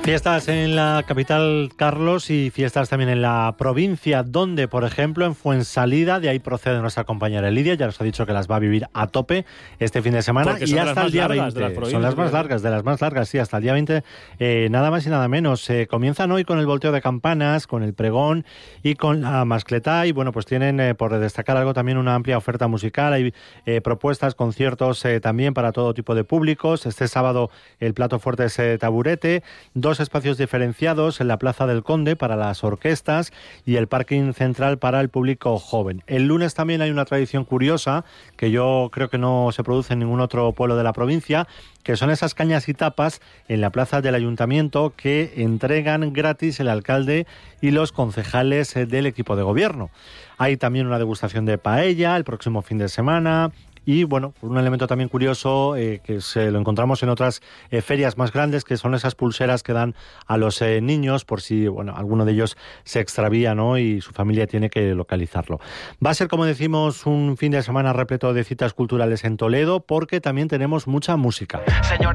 Fiestas en la capital, Carlos, y fiestas también en la provincia, donde, por ejemplo, en Fuensalida, de ahí procede nuestra compañera Lidia, ya nos ha dicho que las va a vivir a tope este fin de semana. Porque y hasta el día 20. Son las más largas, sí, hasta el día 20, nada más y nada menos. Comienzan hoy con el volteo de campanas, con el pregón y con la mascletá, y bueno, pues tienen, por destacar algo, también una amplia oferta musical. Hay propuestas, conciertos también para todo tipo de públicos. Este sábado el plato fuerte es Taburete, dos espacios diferenciados en la Plaza del Conde para las orquestas y el parking central para el público joven. El lunes también hay una tradición curiosa que yo creo que no se produce en ningún otro pueblo de la provincia, que son esas cañas y tapas en la plaza del ayuntamiento que entregan gratis el alcalde y los concejales del equipo de gobierno. Hay también una degustación de paella el próximo fin de semana. Y bueno, un elemento también curioso que se lo encontramos en otras ferias más grandes, que son esas pulseras que dan a los niños por si alguno de ellos se extravía, ¿no?, y su familia tiene que localizarlo. Va a ser, como decimos, un fin de semana repleto de citas culturales en Toledo, porque también tenemos mucha música. Señores.